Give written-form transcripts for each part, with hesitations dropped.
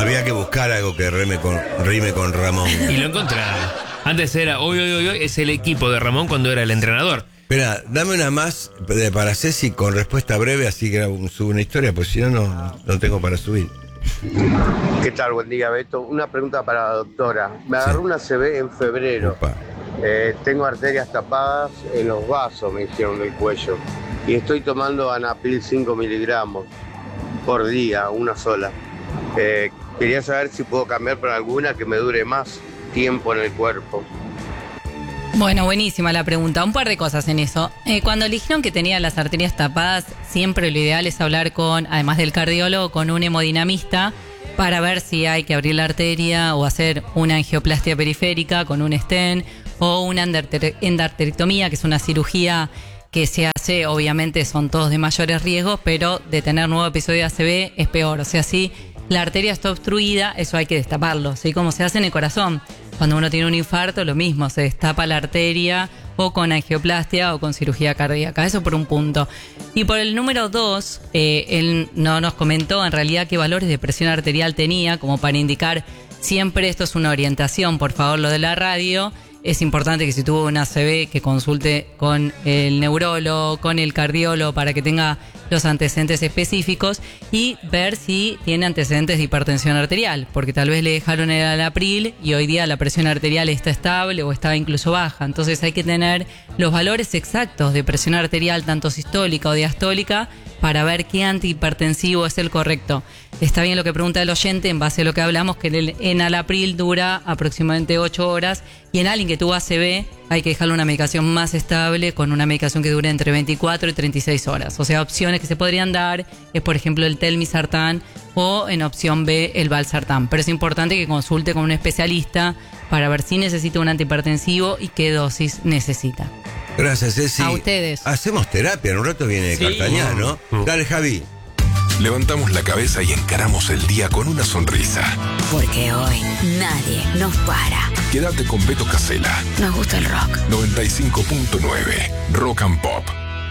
Había que buscar algo que rime con Ramón. Y lo encontraron. Antes era hoy, es el equipo de Ramón cuando era el entrenador. Espera, dame una más para Ceci con respuesta breve, así que subo una historia, pues si no tengo para subir. ¿Qué tal? Buen día, Beto. Una pregunta para la doctora. Me agarró una ACV en febrero. Tengo arterias tapadas en los vasos, me hicieron del cuello. Y estoy tomando Anapil 5 miligramos por día, una sola. Quería saber si puedo cambiar por alguna que me dure más tiempo en el cuerpo. Bueno, buenísima la pregunta. Un par de cosas en eso. Cuando eligieron que tenía las arterias tapadas, siempre lo ideal es hablar con, además del cardiólogo, con un hemodinamista para ver si hay que abrir la arteria o hacer una angioplastia periférica con un stent o una endarterectomía, que es una cirugía que se hace, obviamente son todos de mayores riesgos, pero de tener nuevo episodio de ACV es peor. O sea, si la arteria está obstruida, eso hay que destaparlo, ¿sí? Como se hace en el corazón. Cuando uno tiene un infarto, lo mismo, se destapa la arteria o con angioplastia o con cirugía cardíaca. Eso por un punto. Y por el número 2, él no nos comentó en realidad qué valores de presión arterial tenía, como para indicar siempre esto es una orientación, por favor, lo de la radio. Es importante que si tuvo una ACV que consulte con el neurólogo, con el cardiólogo para que tenga los antecedentes específicos y ver si tiene antecedentes de hipertensión arterial, porque tal vez le dejaron el Alapril y hoy día la presión arterial está estable o está incluso baja. Entonces hay que tener los valores exactos de presión arterial, tanto sistólica o diastólica, para ver qué antihipertensivo es el correcto. Está bien lo que pregunta el oyente en base a lo que hablamos, que el enalapril dura aproximadamente 8 horas y en alguien que tuvo ACV hay que dejarle una medicación más estable con una medicación que dure entre 24 y 36 horas. O sea, opciones que se podrían dar es, por ejemplo, el telmisartán o en opción B el valsartán. Pero es importante que consulte con un especialista para ver si necesita un antihipertensivo y qué dosis necesita. Gracias, Ceci. A ustedes. Hacemos terapia, en un rato viene Cartañá, ¿no? Dale, Javi. Levantamos la cabeza y encaramos el día con una sonrisa. Porque hoy nadie nos para. Quédate con Beto Casella. Nos gusta el rock. 95.9 Rock and Pop.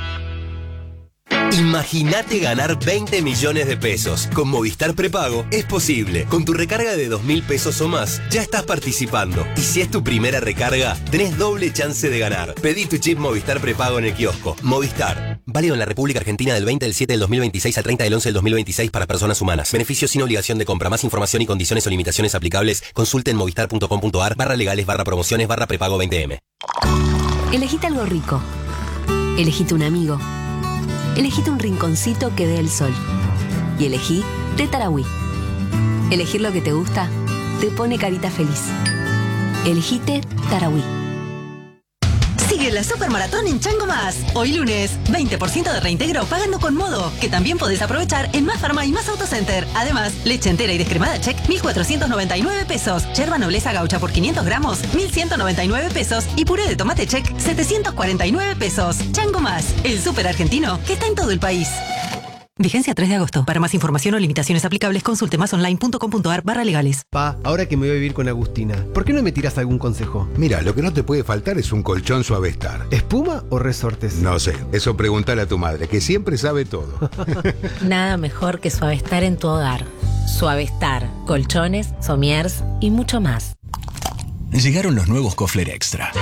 Imagínate ganar 20 millones de pesos. Con Movistar Prepago es posible. Con tu recarga de 2.000 pesos o más, ya estás participando. Y si es tu primera recarga, tenés doble chance de ganar. Pedí tu chip Movistar Prepago en el kiosco. Movistar. Válido en la República Argentina del 20 del 7 del 2026 al 30 del 11 del 2026 para personas humanas. Beneficios sin obligación de compra. Más información y condiciones o limitaciones aplicables. Consulte en movistar.com.ar/legales/prepago 20M. Elegite algo rico. Elegite un amigo. Elegite un rinconcito que dé el sol. Y elegí Té Tarahui. Elegir lo que te gusta te pone carita feliz. Elegite Tarahui. Sigue la Supermaratón en Chango Más. Hoy lunes, 20% de reintegro pagando con Modo, que también podés aprovechar en Más Farma y Más Autocenter. Además, leche entera y descremada Check, 1.499 pesos. Yerba Nobleza Gaucha por 500 gramos, 1.199 pesos. Y puré de tomate Check, 749 pesos. Chango Más, el súper argentino que está en todo el país. Vigencia 3 de agosto. Para más información o limitaciones aplicables, consulte masonline.com.ar/legales. Pa, ahora que me voy a vivir con Agustina, ¿por qué no me tiras algún consejo? Mira, lo que no te puede faltar es un colchón Suavestar. ¿Espuma o resortes? No sé, eso pregúntale a tu madre, que siempre sabe todo. Nada mejor que Suavestar en tu hogar. Suavestar, colchones, somiers y mucho más. Llegaron los nuevos Kofler Extra.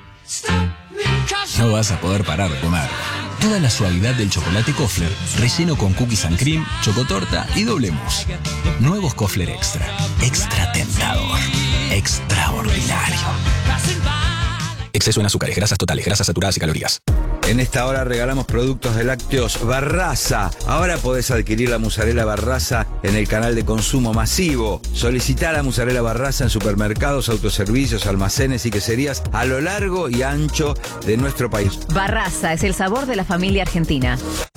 No vas a poder parar de comer. Toda la suavidad del chocolate Kofler, relleno con cookies and cream, chocotorta y doble mousse. Nuevos Kofler Extra. Extra tentador. Extraordinario. Exceso en azúcares, grasas totales, grasas saturadas y calorías. En esta hora regalamos productos de lácteos Barraza. Ahora podés adquirir la mozzarella Barraza en el canal de consumo masivo. Solicitá la mozzarella Barraza en supermercados, autoservicios, almacenes y queserías a lo largo y ancho de nuestro país. Barraza es el sabor de la familia argentina.